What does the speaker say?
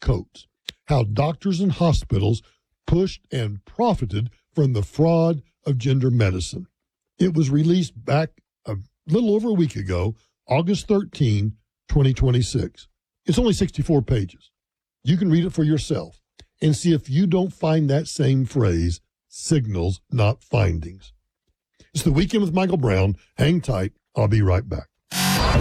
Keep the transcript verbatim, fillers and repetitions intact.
Coats, How Doctors and Hospitals Pushed and Profited from the Fraud of Gender Medicine. It was released back a little over a week ago, August thirteenth, twenty twenty-six. It's only sixty-four pages. You can read it for yourself and see if you don't find that same phrase, signals, not findings. It's the Weekend with Michael Brown. Hang tight. I'll be right back.